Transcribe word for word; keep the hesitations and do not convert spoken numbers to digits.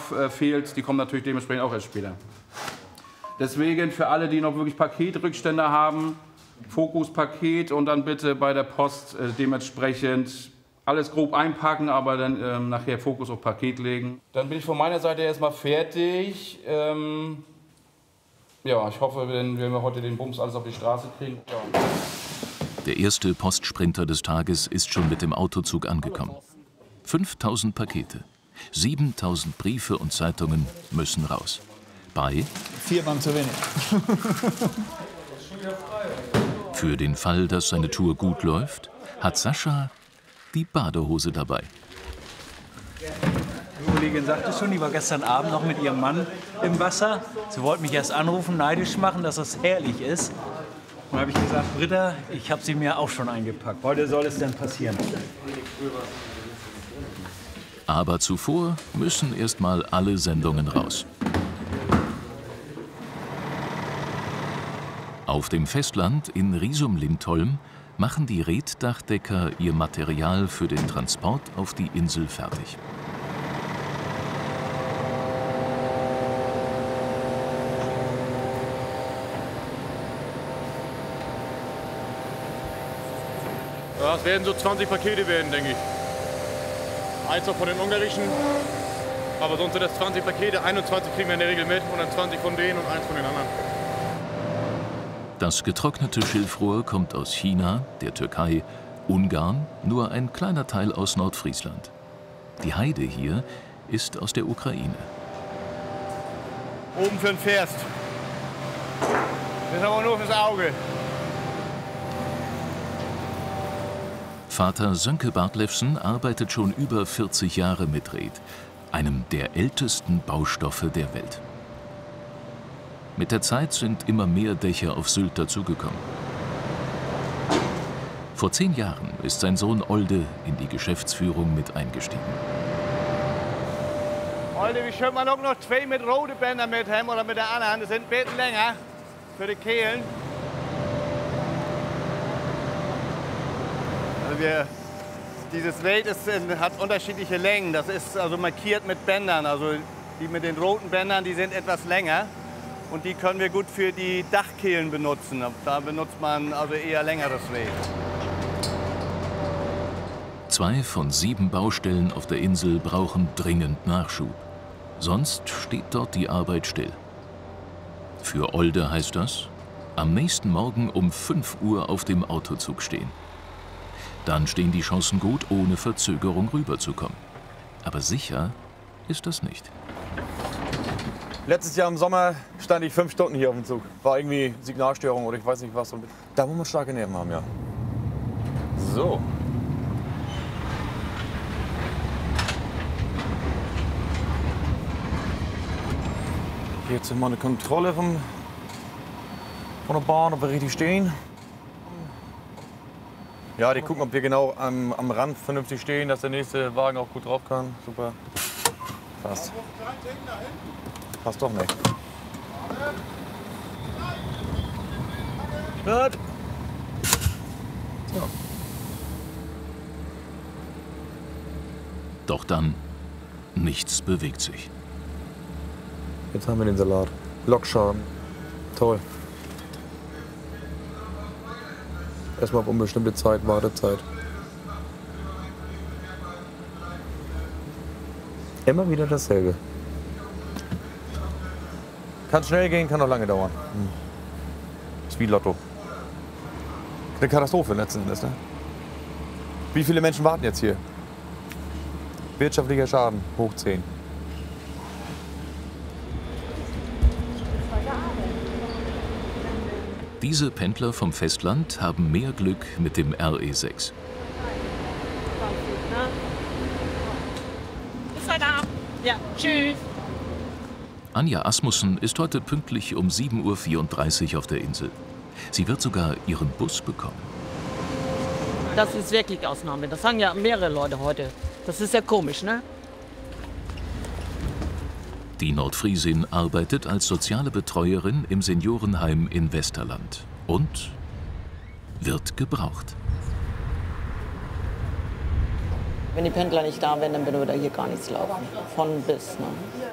Knopf äh, fehlt, die kommen natürlich dementsprechend auch erst später. Deswegen für alle, die noch wirklich Paketrückstände haben, Fokus-Paket und dann bitte bei der Post äh, dementsprechend alles grob einpacken, aber dann ähm, nachher Fokus auf Paket legen. Dann bin ich von meiner Seite erstmal fertig. Ähm, ja, ich hoffe, wenn wir heute den Bums alles auf die Straße kriegen. Ja. Der erste Postsprinter des Tages ist schon mit dem Autozug angekommen. fünftausend Pakete, siebentausend Briefe und Zeitungen müssen raus. Bei vier waren zu wenig. Für den Fall, dass seine Tour gut läuft, hat Sascha die Badehose dabei. Die Kollegin sagte schon, die war gestern Abend noch mit ihrem Mann im Wasser. Sie wollte mich erst anrufen, neidisch machen, dass es herrlich ist. Dann habe ich gesagt, Britta, ich habe sie mir auch schon eingepackt. Heute soll es denn passieren. Aber zuvor müssen erst mal alle Sendungen raus. Auf dem Festland in Risum-Lindholm machen die Reetdachdecker ihr Material für den Transport auf die Insel fertig. Ja, es werden so zwanzig Pakete werden, denke ich. Eins auch von den ungarischen, aber sonst sind das zwanzig Pakete, einundzwanzig kriegen wir in der Regel mit und dann zwanzig von denen und eins von den anderen. Das getrocknete Schilfrohr kommt aus China, der Türkei, Ungarn, nur ein kleiner Teil aus Nordfriesland. Die Heide hier ist aus der Ukraine. Oben für den First. Das ist aber nur fürs Auge. Vater Sönke Bartlefsen arbeitet schon über vierzig Jahre mit Reet, einem der ältesten Baustoffe der Welt. Mit der Zeit sind immer mehr Dächer auf Sylt dazugekommen. Vor zehn Jahren ist sein Sohn Olde in die Geschäftsführung mit eingestiegen. Olde, wir schön mal noch zwei mit roten Bändern mit haben oder mit der anderen. Das sind ein bisschen länger für die Kehlen. Also wir, dieses Weight ist, hat unterschiedliche Längen. Das ist also markiert mit Bändern. Also die mit den roten Bändern, die sind etwas länger. Und die können wir gut für die Dachkehlen benutzen. Da benutzt man also eher längeres Weight. Zwei von sieben Baustellen auf der Insel brauchen dringend Nachschub. Sonst steht dort die Arbeit still. Für Olde heißt das, am nächsten Morgen um fünf Uhr auf dem Autozug stehen. Dann stehen die Chancen gut, ohne Verzögerung rüberzukommen. Aber sicher ist das nicht. Letztes Jahr im Sommer stand ich fünf Stunden hier auf dem Zug. War irgendwie Signalstörung oder ich weiß nicht was. Da muss man starke Nerven haben, ja. So. Jetzt mal eine Kontrolle vom, von der Bahn, ob wir richtig stehen. Ja, die gucken, ob wir genau am, am Rand vernünftig stehen, dass der nächste Wagen auch gut drauf kann. Super. Passt. Passt doch nicht. Gut. So. Doch dann, nichts bewegt sich. Jetzt haben wir den Salat. Lokschaden. Toll. Erstmal auf unbestimmte Zeit, Wartezeit. Immer wieder dasselbe. Kann schnell gehen, kann auch lange dauern. Hm. Ist wie Lotto. Eine Katastrophe letzten Endes, ne? Wie viele Menschen warten jetzt hier? Wirtschaftlicher Schaden, hoch zehn. Diese Pendler vom Festland haben mehr Glück mit dem R E sechs. Bis heute Abend. Ja, tschüss. Anja Asmussen ist heute pünktlich um sieben Uhr vierunddreißig auf der Insel. Sie wird sogar ihren Bus bekommen. Das ist wirklich Ausnahme. Das sagen ja mehrere Leute heute. Das ist ja komisch, ne? Die Nordfriesin arbeitet als soziale Betreuerin im Seniorenheim in Westerland und wird gebraucht. Wenn die Pendler nicht da wären, dann würde hier gar nichts laufen. Von bis. Ne?